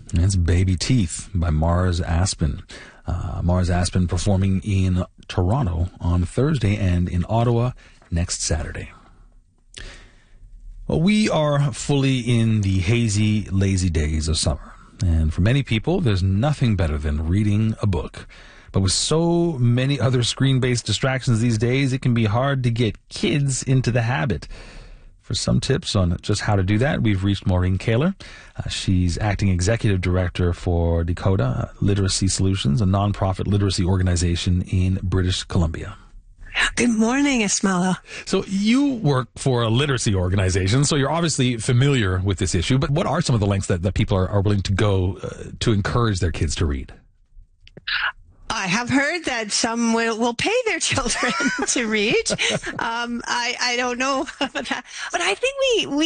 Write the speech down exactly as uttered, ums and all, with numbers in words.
It's Baby Teeth by Mars Aspen. Uh, Mars Aspen performing in Toronto on Thursday and in Ottawa next Saturday. Well, we are fully in the hazy, lazy days of summer. And for many people, there's nothing better than reading a book. But with so many other screen-based distractions these days, it can be hard to get kids into the habit. For some tips on just how to do that, we've reached Maureen Kaler. Uh, she's acting executive director for Dakota Literacy Solutions, a nonprofit literacy organization in British Columbia. Good morning, Ismaila. So you work for a literacy organization, so you're obviously familiar with this issue, but what are some of the lengths that, that people are, are willing to go uh, to encourage their kids to read? I have heard that some will, will pay their children to read. Um, I, I don't know about that, but I think we, we